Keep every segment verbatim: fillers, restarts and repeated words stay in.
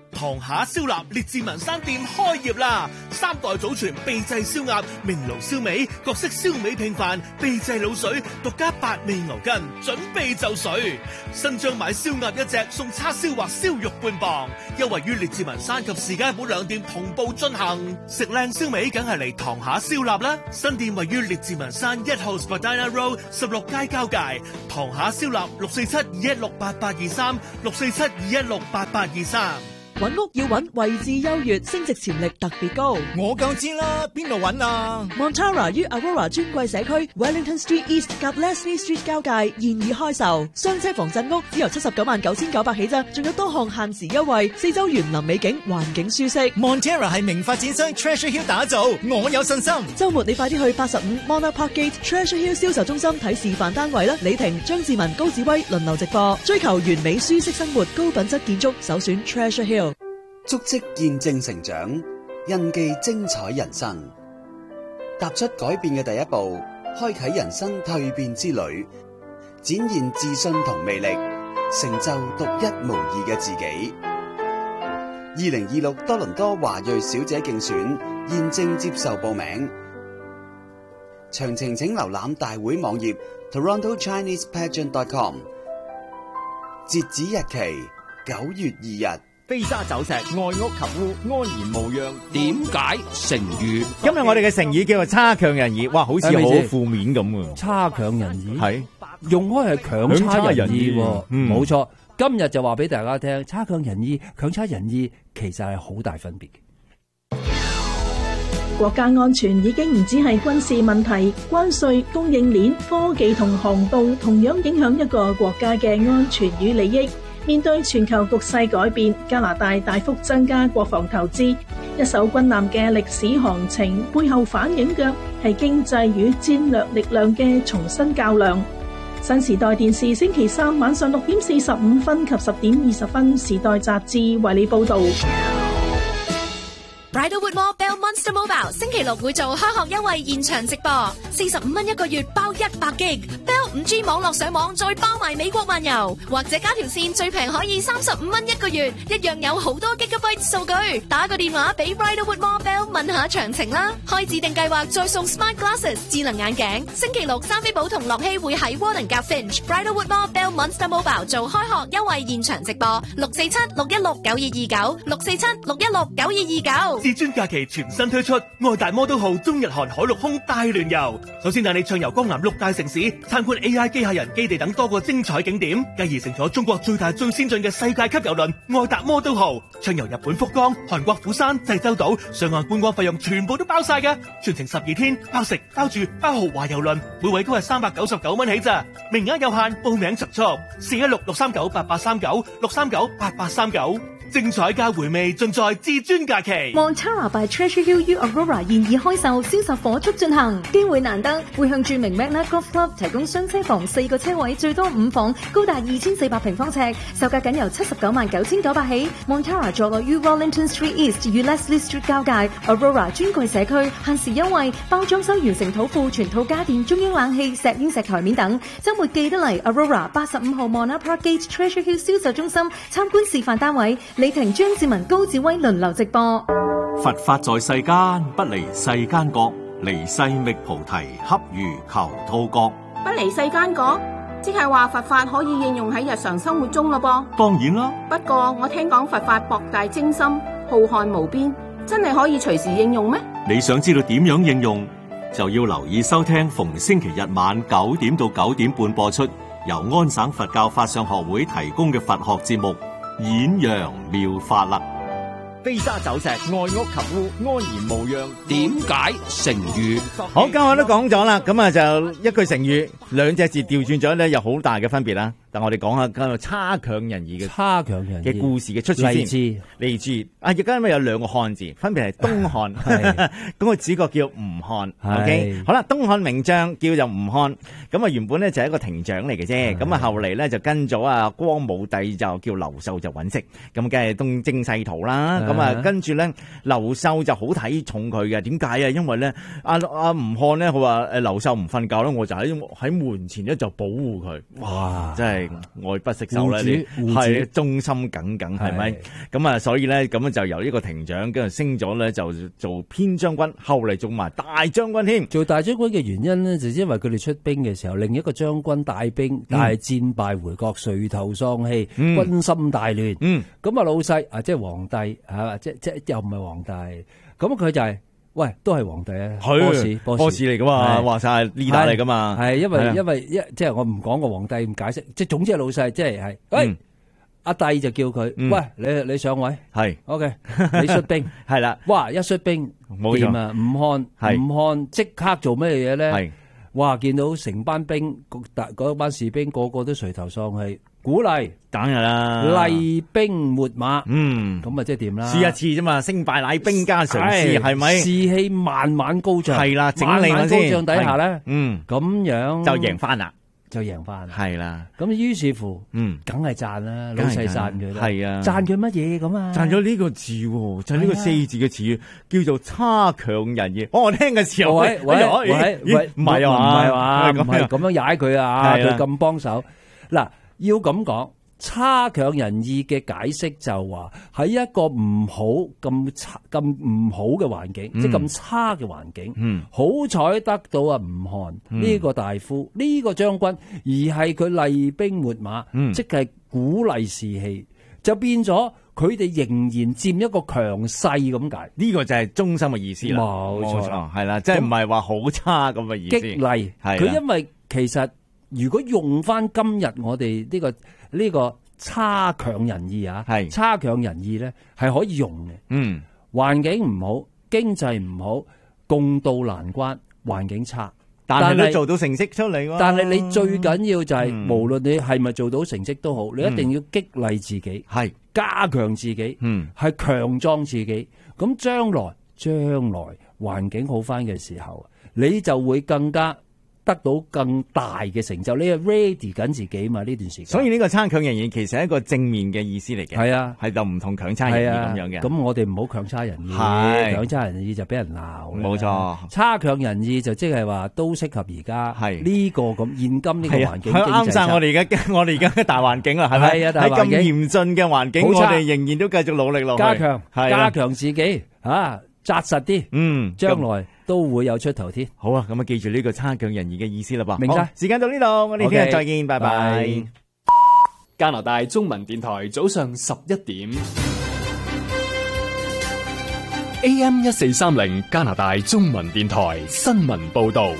塘下燒臘列治文山店開業啦！三代祖傳秘製燒鴨、明爐燒味、各式燒味拼飯、秘製滷水、獨家八味牛筋，準備就緒。新張買燒鴨一隻送叉燒或燒肉半磅，優惠於列治文山及士佳堡兩店同步進行。食靚燒味梗係嚟塘下燒臘啦！新店位於列治文山一號 Spadina Road 十六街交界。塘下燒臘六四七二一六八八二三六四七二一六八八二三。 揾屋要揾位置優越，升值潛力特別高。 我夠知啦，邊度揾啊 Montara 於 Aurora 尊貴社區 Wellington Street East 及 Leslie Street 交界現已開售，雙車房鎮屋只由七十九萬九千九百起咋，仲有多項限時優惠，四周園林美景，環境舒適。 Montara 係名發展商 Treasure Hill 打造，我有信心。 週末你快啲去八十五 Monarch Park Gate Treasure Hill 銷售中心睇示範單位啦！李婷、張志文、高志威輪流直播，追求完美舒適生活，高品質建築，首選 Treasure Hill。 足跡見證成長，印記精彩人生。踏出改變嘅第一步，開啟人生蛻變之旅，展現自信同魅力，成就獨一無二嘅自己。二零二六多倫多華裔小姐競選現正接受報名，詳情請瀏覽大會網頁 toronto chinese pageant dot com。截止日期九月二日。 飛沙走石，愛屋及烏，安然無恙。點解成語？ 今日我哋嘅成語叫做差強人意，哇，好似好負面咁喎。 差強人意係用開係強差人意，冇、 嗯、 錯。今日就話俾大家聽，差強人意、強差人意其實係好大分別嘅。 國家安全已經唔止係軍事問題，關稅、供應鏈、科技同航道同樣影響一個國家嘅安全與利益。面對全球局勢改變，加拿大大幅增加國防投資，一艘軍艦嘅歷史航程背後反映嘅係經濟與戰略力量嘅重新較量。新時代電視星期三晚上六點四十五分及十點二十分，時代雜誌為你報道。 Bridalwood Mall Bell Monster Mobile 星期六會做開學優惠現場直播，四十五蚊一個月包一百 G Bell 五 G 網絡上網，再包埋美國漫遊，或者加條線最平可以三十五蚊一個月，一樣有好多 Gigabyte 數據。打個電話俾 Bridalwood Mall Bell 問下詳情啦。開指定計劃再送 Smart Glasses 智能眼鏡。星期六三飛寶同樂希會喺 Warden 夾 Finch Bridalwood Mall Bell Monster Mobile 做開學優惠現場直播，六四七六一六九二二九六四七六一六九二二九。 至尊假期全新推出愛達摩都號中日韓海陸空大聯遊，首先帶你暢遊江南六大城市，參觀 A I 機械人基地等多個精彩景點，繼而乘坐中國最大最先進嘅世界級郵輪愛達摩都號，暢遊日本福岡、韓國釜山、濟州島，上岸觀光費用全部都包晒㗎，全程十二天，包食包住包豪華郵輪，每位都係三百九十九蚊起咋，名額有限，報名速速，四一六六三九八八三九六三九八八三九。精彩加回味盡在至尊假期。 Montara by Treasure Hill U Aurora 現已開售，銷售火速進行，機會難得，會向著名 Magna Golf Club 提供雙車房四個車位，最多五房，高達二千四百平方尺，售價僅由七十九萬九千九百起。Montara 坐落於 Wellington Street East 與 Leslie Street 交界 ，Aurora 尊貴社區，限時優惠，包裝修完成土庫全套家電、中央冷氣、石英石台面等。週末記得嚟 Aurora 八十五號 Monarch Park Gate Treasure Hill 銷售中心參觀示範單位。李婷、張志文、高志威輪流直播。 佛法在世間，不離世間覺，離世覓菩提，恰如求兔角。 不離世間覺，即係話佛法可以應用喺日常生活中咯噃。 當然啦， 不過我聽講佛法博大精深，浩瀚無邊，真係可以隨時應用咩？ 你想知道點樣應用，就要留意收聽逢星期日晚九點到九點半播出，由安省佛教法相學會提供嘅佛學節目演揚妙法啦。 飛沙走石，愛屋及烏，安然無恙。 點解成語？ 好，今日我都講咗啦，咁啊就一句成語，兩隻字調轉咗咧，有好大嘅分別啦。但我哋講下嗰個差強人意嘅差強人意嘅故事嘅出處先。嚟自嚟自啊，而家因為有兩個漢字，分別係東漢，咁個主角叫吳漢。OK， 好啦，東漢名將叫做吳漢，咁啊原本咧就係一個亭長嚟嘅啫，咁啊後嚟咧就跟咗啊光武帝就叫劉秀就揾食，咁梗係東征西討啦。咁啊跟住咧劉秀就好睇重佢嘅，點解啊？因為咧阿阿吳漢咧佢話誒劉秀唔瞓覺咧，我就喺喺門前咧就保護佢。哇！真係係愛不釋手啦， 護主係忠心耿耿，係咪？咁啊，所以咧咁樣就由呢個亭長跟住升咗咧，就做偏將軍，後嚟做埋大將軍添。 做大將軍嘅原因呢，就因為佢哋出兵嘅時候，另一個將軍帶兵，但係戰敗回國，垂頭喪氣， 嗯軍心大亂。 嗯， 咁啊老細啊，即係皇帝係即即又唔係皇帝，咁佢就係、是。喂，都係皇帝啊，波士波士嚟噶嘛，話晒 leader 嚟噶嘛， 係因為因為一即係我唔講個皇帝唔解釋，即係總之係老細，即係係，喂阿帝就叫佢，喂你你上位係 ，OK， 你出兵係啦， 哇一出兵掂啊，吳漢吳漢即刻做咩嘢咧？係哇見到成班兵嗰班士兵個個都垂頭喪氣。鼓勵， 梗係啦， 厲兵秣馬， 嗯， 咁啊即係點啦？ 試一次啫嘛，勝敗乃兵家常事，係咪？ 士氣慢慢高漲， 係啦，整理慢慢高漲底下咧， 嗯， 咁樣就贏翻啦， 就贏翻， 係啦。 咁於是乎， 嗯， 梗係讚啦，老細讚佢啦， 係啊， 讚佢乜嘢咁啊？ 讚咗呢個字，就係呢個四字嘅詞語，叫做差強人意。我聽嘅時候， 喂喂喂喂， 唔係啊， 唔係話，唔係咁樣踩佢啊，佢咁幫手嗱。要咁講，差強人意嘅解釋就話喺一個唔好咁差咁唔好嘅環境，嗯、即係咁差嘅環境，嗯、好彩得到啊吳漢呢個大夫呢、呢個將軍，而係佢厲兵秣馬，嗯、即係鼓勵士氣，就變咗佢哋仍然佔一個強勢咁解。呢個就係忠心嘅意思啦。冇錯，係啦，即係唔係話好差咁嘅意思。激勵佢，因為其實。如果用翻今日我哋呢、這個呢、這個差強人意啊，係差強人意咧，係可以用嘅。嗯，環境唔好，經濟唔好，共度難關，環境差， 但係你做到成績出嚟。 但係你最緊要就係、是，嗯、無論你係咪做到成績都好，你一定要激勵自己，係、嗯、加強自己，嗯，係強壯自己。咁將來將來環境好翻嘅時候，你就會更加。得到更大嘅成就，你係 ready 緊自己嘛？呢段時間， 所以呢個差強人意其實係一個正面嘅意思嚟嘅。係啊，係就唔同強差人意咁樣嘅。 咁、啊、我哋唔好強差人意，強差人意就俾人鬧。 冇錯， 差強人意就即係話都適合而家係呢個咁現今呢個環境。 啱晒我哋而家我哋而家嘅大環境啦，係咪？係啊，大環境喺咁嚴峻嘅環境，我哋仍然都繼續努力落去， 加強加強自己啊！紮實啲，嗯，將來都會有出頭天。 好啊，咁啊，記住呢個差強人意嘅意思啦噃。 明白。 時間到呢度，我哋聽日再見，拜拜。 加拿大中文電台早上十一點 ，A M 一四三零加拿大中文電台新聞報道。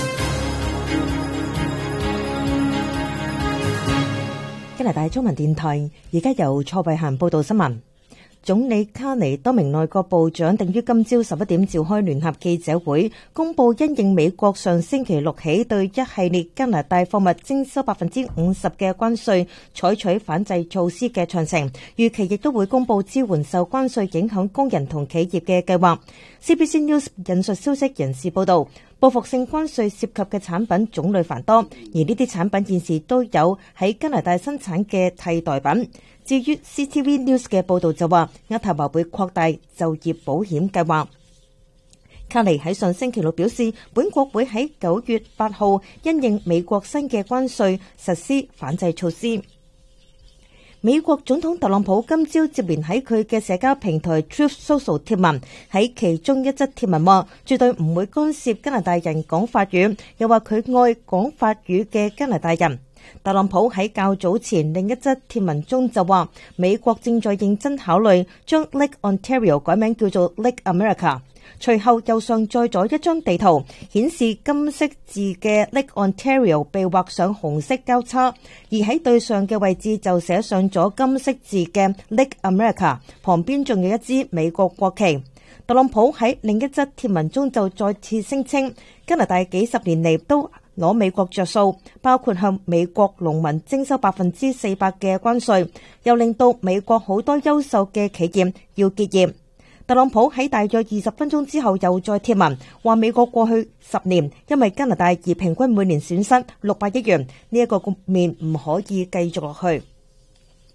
加拿大中文電台而家由蔡慧嫻報道新聞。總理卡尼多名內閣部長定於今朝十一點召開聯合記者會，公佈因應美國上星期六起對一系列加拿大貨物徵收百分之五十嘅關稅，採取反制措施嘅詳情。預期亦都會公佈支援受關稅影響工人同企業嘅計劃。C B C News 引述消息人士報道，報復性關稅涉及嘅產品種類繁多，而呢啲產品現時都有喺加拿大生產嘅替代品。至於 C T V News 嘅報道就話，渥太華會擴大就業保險計劃。卡尼喺上星期六表示，本國會喺九月八號因應美國新嘅關稅實施反制措施。美國總統特朗普今朝接連喺佢嘅社交平台 Truth Social 貼文，喺其中一則貼文話，絕對唔會干涉加拿大人講法語，又話佢愛講法語嘅加拿大人。特朗普喺較早前另一則貼文中就話，美國正在認真考慮將 Lake Ontario 改名叫做 Lake America。隨後又上載咗一張地圖，顯示金色字嘅 Lake Ontario 被畫上紅色交叉，而喺對上嘅位置就寫上咗金色字嘅 Lake America， 旁邊仲有一支美國國旗。特朗普喺另一則貼文中就再次聲稱，加拿大幾十年嚟都攞美國着數，包括向美國農民徵收百分之四百嘅關稅，又令到美國好多優秀嘅企業要結業。特朗普喺大約二十分鐘之後又再貼文，話美國過去十年因為加拿大而平均每年損失六百億元，呢一個局面唔可以繼續落去。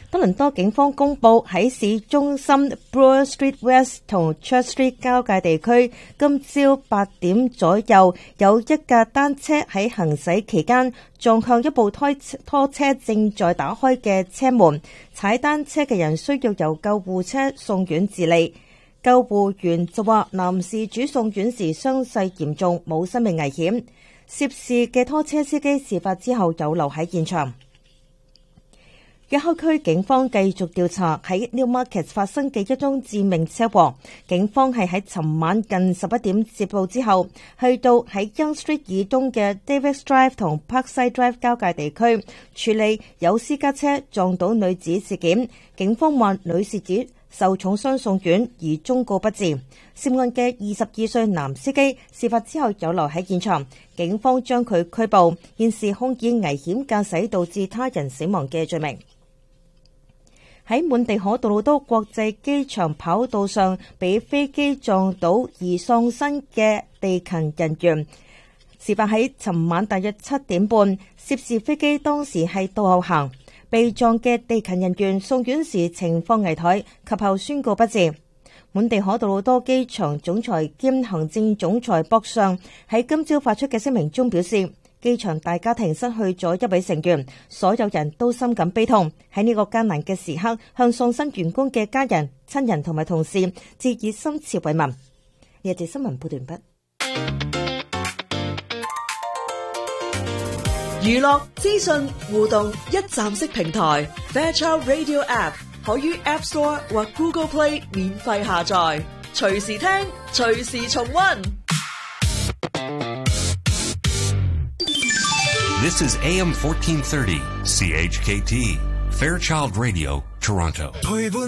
多倫多警方公佈喺市中心 Bloor Street West 同 Church Street 交界地區，今朝八點左右有一架單車喺行駛期間撞向一部拖拖車正在打開嘅車門，踩單車嘅人需要由救護車送院治理。救護員就話男事主送院時傷勢嚴重，冇生命危險。涉事嘅拖車司機事發之後有留喺現場。約克區警方繼續調查喺 Newmarket 發生嘅一宗致命車禍。警方係喺尋晚近十一點接報之後，去到喺 Young Street 以東嘅 Davis Drive 同 Parkside Drive 交界地區處理有私家車撞到女子事件。警方話女事主受重傷送院，而終告不治。涉案嘅二十二歲男司機事發之後有留喺現場，警方將佢拘捕，現時控以危險駕駛導致他人死亡嘅罪名。喺滿地可杜魯多國際機場跑道上被飛機撞倒而喪生嘅地勤人員，事發喺尋晚大約七點半，涉事飛機當時係倒後行，被撞嘅地勤人員送院時情況危殆，及後宣告不治。滿地可杜魯多機場總裁兼行政總裁博尚喺今朝發出嘅聲明中表示，機場大家庭失去咗一位成員，所有人都深感悲痛。喺呢個艱難嘅時刻，向喪生員工嘅家人、親人同埋同事致以深切慰問。呢一節新聞報道完畢。 娛樂資訊互動一站式平台 Fairchild Radio App 可於 App Store 或 Google Play 免費下載，隨時聽，隨時重溫。 This is A M fourteen thirty, C H K T, Fairchild Radio, Toronto.